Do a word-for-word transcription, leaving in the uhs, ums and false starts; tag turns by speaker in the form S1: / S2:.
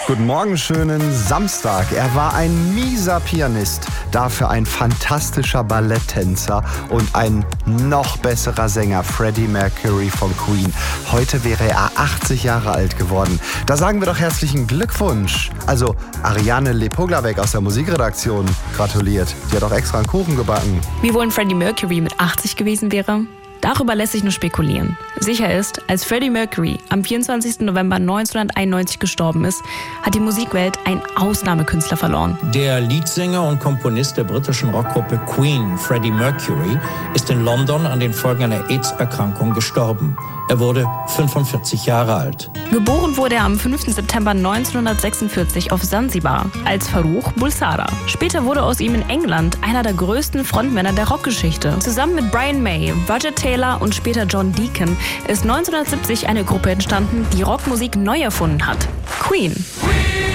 S1: Guten Morgen, schönen Samstag. Er war ein mieser Pianist, dafür ein fantastischer Balletttänzer und ein noch besserer Sänger, Freddie Mercury von Queen. Heute wäre er achtzig Jahre alt geworden. Da sagen wir doch herzlichen Glückwunsch. Also Ariane Lepoglavek aus der Musikredaktion gratuliert. Die hat auch extra einen Kuchen gebacken.
S2: Wie wohl ein Freddie Mercury mit achtzig gewesen wäre? Darüber lässt sich nur spekulieren. Sicher ist, als Freddie Mercury am vierundzwanzigsten November neunzehnhunderteinundneunzig gestorben ist, hat die Musikwelt einen Ausnahmekünstler verloren.
S3: Der Leadsänger und Komponist der britischen Rockgruppe Queen, Freddie Mercury, ist in London an den Folgen einer AIDS-Erkrankung gestorben. Er wurde fünfundvierzig Jahre alt.
S2: Geboren wurde er am fünften September neunzehnhundertsechsundvierzig auf Sansibar als Farrukh Bulsara. Später wurde aus ihm in England einer der größten Frontmänner der Rockgeschichte. Zusammen mit Brian May, Roger Taylor und später John Deacon ist neunzehnhundertsiebzig eine Gruppe entstanden, die Rockmusik neu erfunden hat. Queen.
S4: Queen.